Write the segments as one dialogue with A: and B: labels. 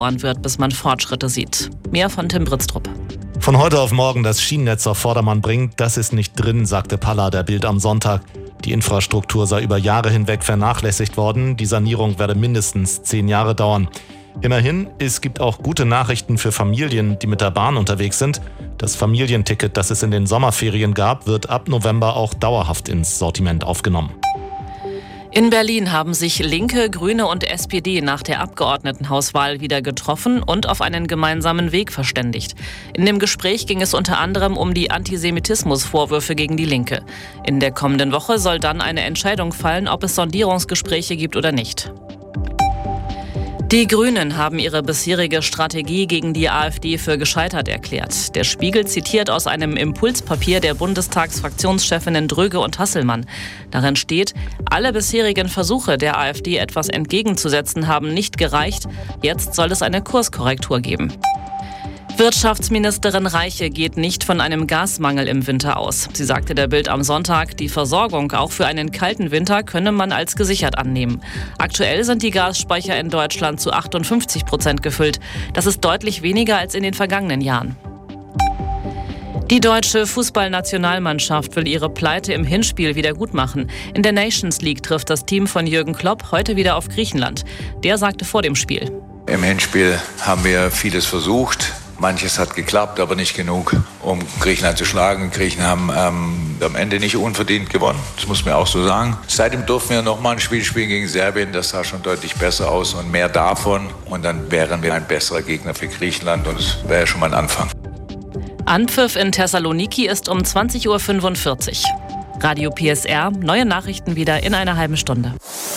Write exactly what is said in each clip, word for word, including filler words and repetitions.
A: wird, bis man Fortschritte sieht. Mehr von Tim Britztrup.
B: Von heute auf morgen das Schienennetz auf Vordermann bringen, das ist nicht drin, sagte Palla der Bild am Sonntag. Die Infrastruktur sei über Jahre hinweg vernachlässigt worden. Die Sanierung werde mindestens zehn Jahre dauern. Immerhin, es gibt auch gute Nachrichten für Familien, die mit der Bahn unterwegs sind. Das Familienticket, das es in den Sommerferien gab, wird ab November auch dauerhaft ins Sortiment aufgenommen.
A: In Berlin haben sich Linke, Grüne und S P D nach der Abgeordnetenhauswahl wieder getroffen und auf einen gemeinsamen Weg verständigt. In dem Gespräch ging es unter anderem um die Antisemitismusvorwürfe gegen die Linke. In der kommenden Woche soll dann eine Entscheidung fallen, ob es Sondierungsgespräche gibt oder nicht. Die Grünen haben ihre bisherige Strategie gegen die AfD für gescheitert erklärt. Der Spiegel zitiert aus einem Impulspapier der Bundestagsfraktionschefinnen Dröge und Hasselmann. Darin steht, alle bisherigen Versuche der AfD etwas entgegenzusetzen haben nicht gereicht. Jetzt soll es eine Kurskorrektur geben. Wirtschaftsministerin Reiche geht nicht von einem Gasmangel im Winter aus. Sie sagte der Bild am Sonntag, die Versorgung auch für einen kalten Winter könne man als gesichert annehmen. Aktuell sind die Gasspeicher in Deutschland zu achtundfünfzig Prozent gefüllt. Das ist deutlich weniger als in den vergangenen Jahren. Die deutsche Fußballnationalmannschaft will ihre Pleite im Hinspiel wieder gutmachen. In der Nations League trifft das Team von Jürgen Klopp heute wieder auf Griechenland. Der sagte vor dem Spiel:
C: Im Hinspiel haben wir vieles versucht. Manches hat geklappt, aber nicht genug, um Griechenland zu schlagen. Griechen haben ähm, am Ende nicht unverdient gewonnen. Das muss man auch so sagen. Seitdem durften wir noch mal ein Spiel spielen gegen Serbien. Das sah schon deutlich besser aus und mehr davon. Und dann wären wir ein besserer Gegner für Griechenland. Und das wäre ja schon mal ein Anfang.
A: Anpfiff in Thessaloniki ist um zwanzig Uhr fünfundvierzig. Radio P S R, neue Nachrichten wieder in einer halben Stunde.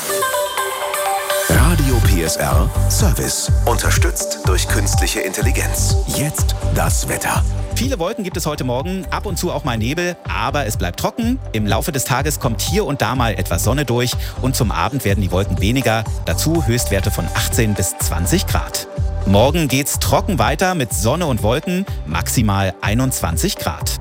D: Radio P S R Service. Unterstützt durch künstliche Intelligenz. Jetzt das Wetter.
E: Viele Wolken gibt es heute Morgen, ab und zu auch mal Nebel, aber es bleibt trocken. Im Laufe des Tages kommt hier und da mal etwas Sonne durch und zum Abend werden die Wolken weniger. Dazu Höchstwerte von achtzehn bis zwanzig Grad. Morgen geht's trocken weiter mit Sonne und Wolken, maximal einundzwanzig Grad.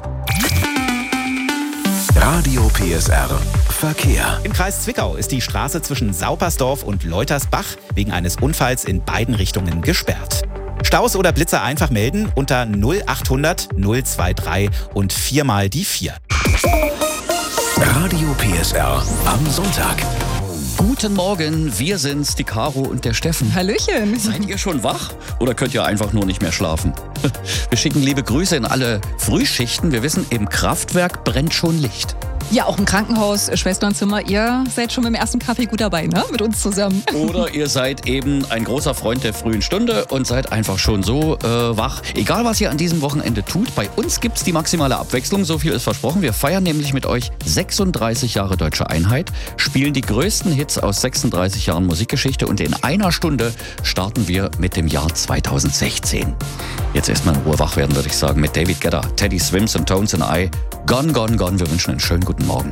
D: Radio P S R Verkehr.
E: Im Kreis Zwickau ist die Straße zwischen Saupersdorf und Leutersbach wegen eines Unfalls in beiden Richtungen gesperrt. Staus oder Blitzer einfach melden unter null achthundert null dreiundzwanzig und viermal die vier.
D: Radio P S R am Sonntag.
F: Guten Morgen, wir sind's, die Caro und der Steffen.
G: Hallöchen.
F: Seid ihr schon wach oder könnt ihr einfach nur nicht mehr schlafen? Wir schicken liebe Grüße in alle Frühschichten. Wir wissen, im Kraftwerk brennt schon Licht.
G: Ja, auch im Krankenhaus, Schwesternzimmer. Ihr seid schon mit dem ersten Kaffee gut dabei, ne? Mit uns zusammen.
F: Oder ihr seid eben ein großer Freund der frühen Stunde und seid einfach schon so äh, wach. Egal, was ihr an diesem Wochenende tut, bei uns gibt's die maximale Abwechslung. So viel ist versprochen. Wir feiern nämlich mit euch sechsunddreißig Jahre Deutsche Einheit, spielen die größten Hits aus sechsunddreißig Jahren Musikgeschichte und in einer Stunde starten wir mit dem Jahr zweitausendsechzehn. Jetzt erstmal in Ruhe wach werden, würde ich sagen, mit David Guetta, Teddy Swims und Tones and I. Gone, gone, gone. Wir wünschen einen schönen guten Morgen.